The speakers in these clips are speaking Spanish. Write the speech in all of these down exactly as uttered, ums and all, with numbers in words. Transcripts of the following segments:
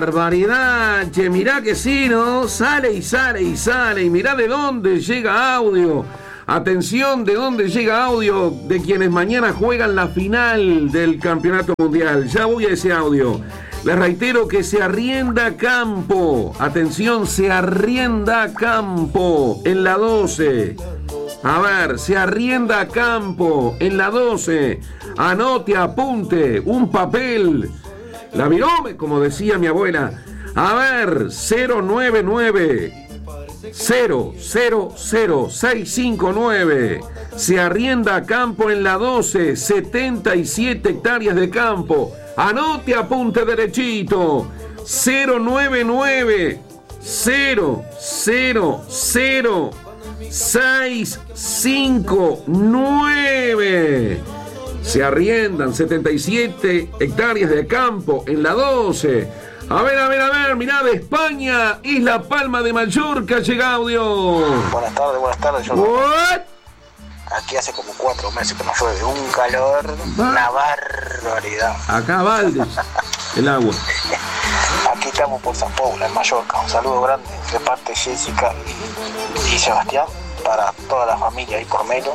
barbaridad! Che, mirá que sí, ¿no? Sale y sale y sale. Y mirá de dónde llega audio. Atención, de dónde llega audio de quienes mañana juegan la final del Campeonato Mundial. Ya voy a ese audio. Les reitero que se arrienda campo. Atención, se arrienda campo en la doce. A ver, se arrienda campo en la doce. Anote, apunte, un papel. La virome, como decía mi abuela. A ver, cero nueve nueve cero cero cero seis cinco nueve. Se arrienda campo en la doce. setenta y siete hectáreas de campo. Anote, apunte derechito. cero nueve nueve cero cero cero seis cinco nueve. Se arriendan setenta y siete hectáreas de campo en la doce. A ver, a ver, a ver, mirá, de España, Isla Palma de Mallorca, llega audio. Buenas tardes, buenas tardes. Yo What? Aquí hace como cuatro meses que no llueve, un calor, una barbaridad. Acá Valdes, el agua. Aquí estamos por San Paula, en Mallorca. Un saludo grande de parte de Jessica y Sebastián para toda la familia ahí por Melo.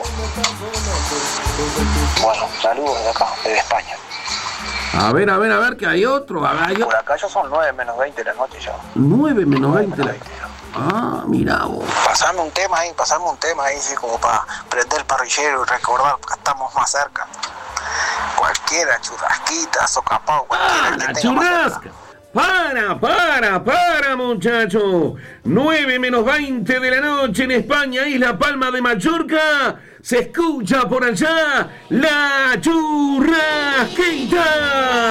Bueno, saludos de acá, desde España. A ver, a ver, a ver, que hay otro. Hay otro. Por acá ya son nueve menos veinte de la noche ya. nueve menos veinte. Ah, mirá vos. Pasame un tema ahí, pasame un tema ahí, sí, como para prender el parrillero y recordar que estamos más cerca. Cualquiera, churrasquita, socapao, cualquiera. Ah, la churrasca. Para, para, para, muchacho. nueve menos veinte de la noche en España, Isla Palma de Mallorca. Se escucha por allá la churrasquita.